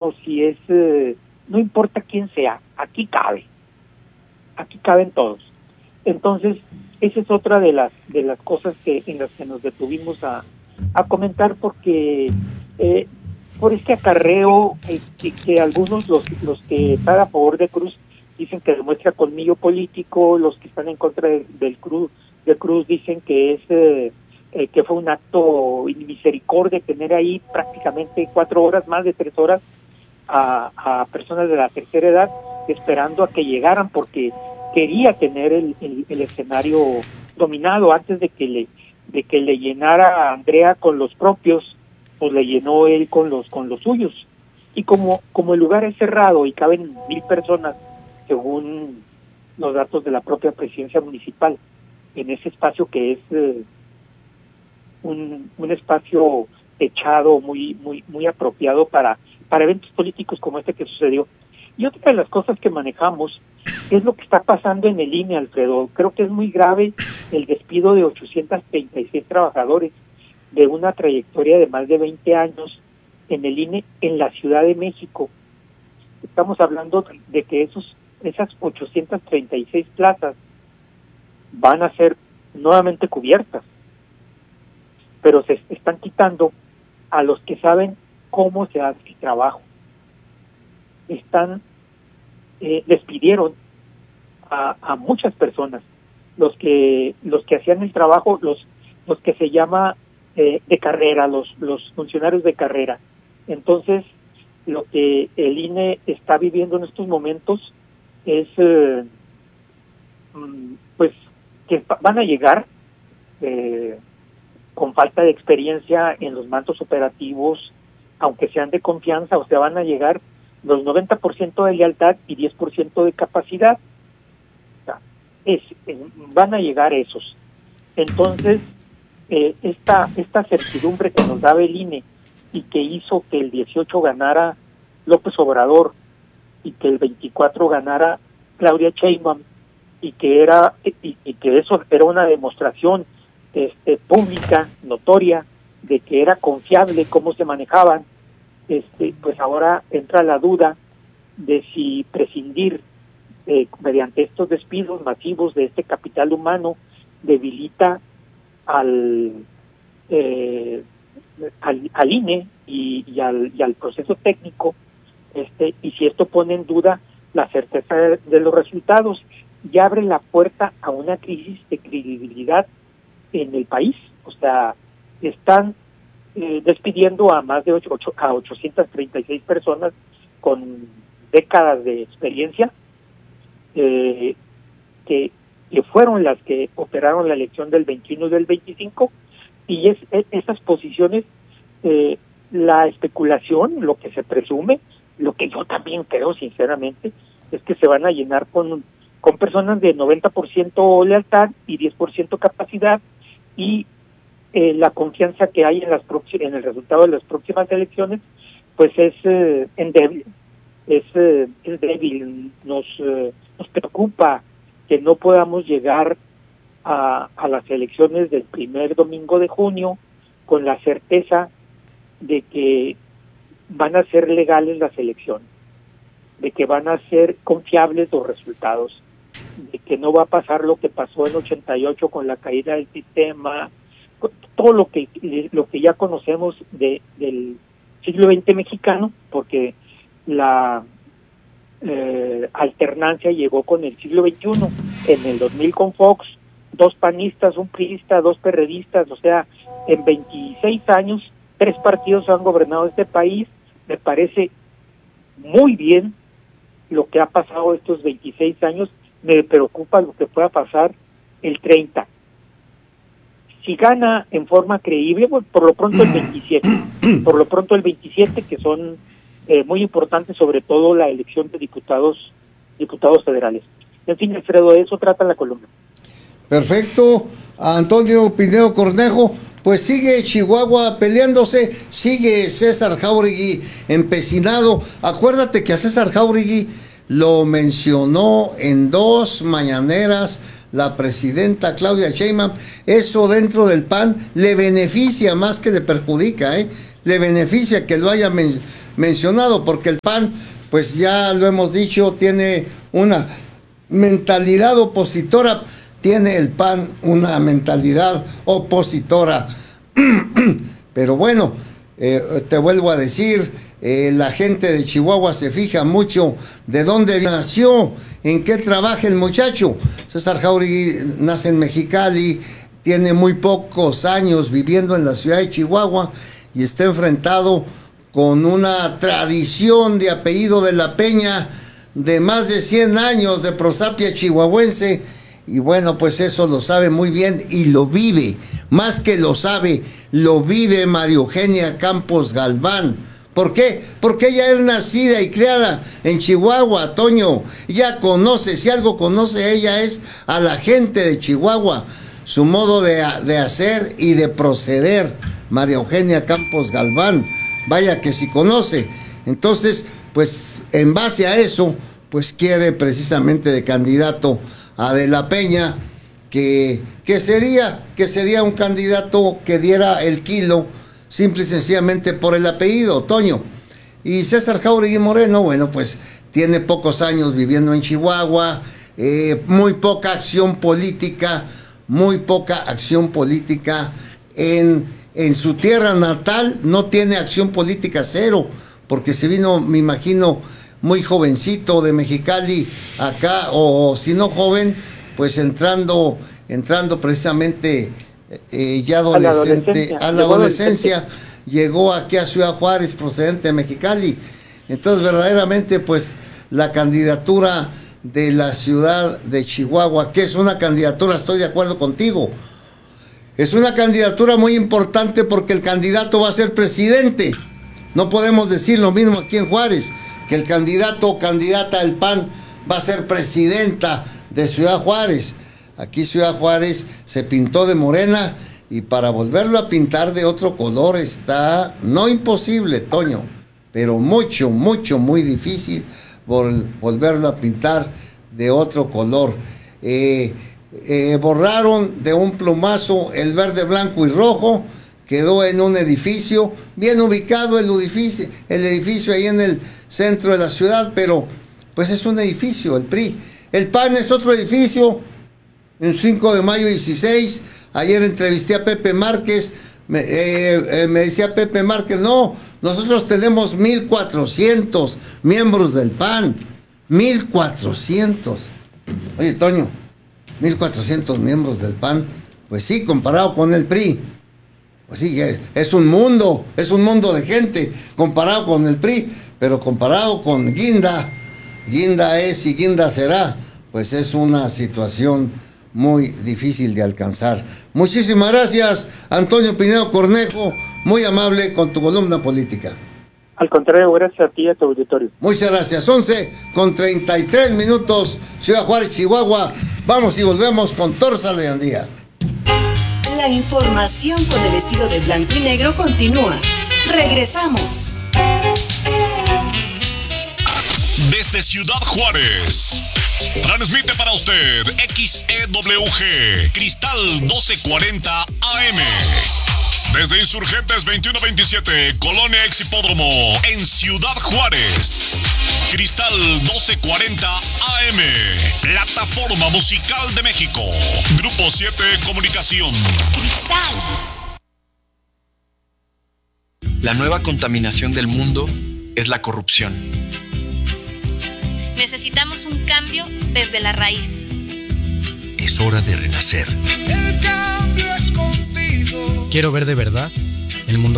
o si es, no importa quién sea, aquí caben todos. Entonces, esa es otra de las cosas en las que nos detuvimos a comentar, porque por este acarreo que algunos, los que están a favor de Cruz, dicen que demuestra colmillo político, los que están en contra de Cruz dicen que es que fue un acto misericordia tener ahí prácticamente 4 horas, más de 3 horas, a personas de la tercera edad esperando a que llegaran, porque quería tener el escenario dominado antes de que le llenara a Andrea con los propios, pues le llenó él con los suyos. Y como el lugar es cerrado y caben 1,000 personas, según los datos de la propia presidencia municipal, en ese espacio que es un espacio techado muy apropiado para eventos políticos como este que sucedió. Y otra de las cosas que manejamos es lo que está pasando en el INE, Alfredo. Creo que es muy grave el despido de 836 trabajadores de una trayectoria de más de 20 años en el INE en la Ciudad de México. Estamos hablando de que esas 836 plazas van a ser nuevamente cubiertas, pero se están quitando a los que saben cómo se hace el trabajo. Despidieron a muchas personas, los que hacían el trabajo, los que se llama de carrera, los funcionarios de carrera. Entonces, lo que el INE está viviendo en estos momentos es pues que van a llegar con falta de experiencia en los mandos operativos, aunque sean de confianza, o sea, van a llegar los 90% de lealtad y 10% de capacidad. O sea, van a llegar esos. Entonces, esta certidumbre que nos daba el INE y que hizo que el 18 ganara López Obrador y que el 24 ganara Claudia Sheinbaum, y que eso era una demostración pública, notoria, de que era confiable cómo se manejaban, pues ahora entra la duda de si prescindir mediante estos despidos masivos de este capital humano debilita al INE y al proceso técnico, y si esto pone en duda la certeza de los resultados y abre la puerta a una crisis de credibilidad en el país. O sea, están despidiendo a más de 836 personas con décadas de experiencia, que fueron las que operaron la elección del 21 y del 25, y esas posiciones, la especulación, lo que se presume, lo que yo también creo sinceramente, es que se van a llenar con personas de 90% lealtad y 10% capacidad, y la confianza que hay en el resultado de las próximas elecciones, pues es endeble, es débil. Nos preocupa que no podamos llegar a las elecciones del primer domingo de junio con la certeza de que van a ser legales las elecciones, de que van a ser confiables los resultados, de que no va a pasar lo que pasó en 88 con la caída del sistema, todo lo que ya conocemos del siglo XX mexicano, porque la alternancia llegó con el siglo XXI, en el 2000 con Fox, 2 panistas, 1 priista, 2 perredistas, o sea, en 26 años, 3 partidos han gobernado este país. Me parece muy bien lo que ha pasado estos 26 años, me preocupa lo que pueda pasar el 30. Si gana en forma creíble, bueno, por lo pronto el 27, que son muy importantes, sobre todo la elección de diputados federales. En fin, Alfredo, de eso trata la columna. Perfecto. Antonio Pineo Cornejo, pues sigue Chihuahua peleándose, sigue César Jáuregui empecinado. Acuérdate que a César Jáuregui lo mencionó en 2 mañaneras la presidenta Claudia Sheinbaum. Eso dentro del PAN le beneficia más que le perjudica, le beneficia que lo haya mencionado, porque el PAN, pues ya lo hemos dicho, tiene una mentalidad opositora, tiene el PAN una mentalidad opositora. Pero bueno, te vuelvo a decir, la gente de Chihuahua se fija mucho de dónde nació, en qué trabaja el muchacho. César Jáuregui nace en Mexicali, tiene muy pocos años viviendo en la ciudad de Chihuahua y está enfrentado con una tradición de apellido de la Peña de más de 100 años de prosapia chihuahuense. Y bueno, pues eso lo sabe muy bien y lo vive, más que lo sabe, lo vive María Eugenia Campos Galván. ¿Por qué? Porque ella es nacida y criada en Chihuahua, Toño. Ella conoce, si algo conoce ella es a la gente de Chihuahua, su modo de hacer y de proceder. María Eugenia Campos Galván, vaya que si conoce. Entonces, pues en base a eso, pues quiere precisamente de candidato a De la Peña, que sería un candidato que diera el kilo, simple y sencillamente por el apellido, Toño. Y César Jáuregui Moreno, bueno, pues tiene pocos años viviendo en Chihuahua, muy poca acción política en su tierra natal, no tiene acción política, cero, porque se vino, me imagino, muy jovencito de Mexicali acá, o si no joven, pues entrando precisamente ya adolescente, a la adolescencia, llegó aquí a Ciudad Juárez procedente de Mexicali. Entonces verdaderamente pues la candidatura de la ciudad de Chihuahua, que es una candidatura, estoy de acuerdo contigo, es una candidatura muy importante porque el candidato va a ser presidente. No podemos decir lo mismo aquí en Juárez, que el candidato o candidata del PAN va a ser presidenta de Ciudad Juárez. Aquí Ciudad Juárez se pintó de morena y para volverlo a pintar de otro color está, no imposible, Toño, pero muy difícil volverlo a pintar de otro color. Borraron de un plumazo el verde, blanco y rojo, quedó en un edificio, bien ubicado el edificio ahí en el centro de la ciudad, pero pues es un edificio, el PRI. El PAN es otro edificio, en 5 de mayo 16, ayer entrevisté a Pepe Márquez, me decía Pepe Márquez, no, nosotros tenemos 1,400 miembros del PAN, 1,400. Oye, Toño, 1,400 miembros del PAN, pues sí, comparado con el PRI. Pues sí, es un mundo de gente comparado con el PRI, pero comparado con Guinda es y Guinda será, pues es una situación muy difícil de alcanzar. Muchísimas gracias, Antonio Pinedo Cornejo, muy amable con tu columna política. Al contrario, gracias a ti y a tu auditorio. Muchas gracias. 11:33, Ciudad Juárez, Chihuahua. Vamos y volvemos con Torza Leandía. La información con el estilo de blanco y negro continúa. Regresamos. Desde Ciudad Juárez, transmite para usted XEWG Cristal 1240 AM. Desde Insurgentes 2127, Colonia Ex Hipódromo, en Ciudad Juárez. Cristal 1240 AM, Plataforma Musical de México. Grupo 7 Comunicación. Cristal. La nueva contaminación del mundo es la corrupción. Necesitamos un cambio desde la raíz. Es hora de renacer. El cambio es contigo. Quiero ver de verdad el mundo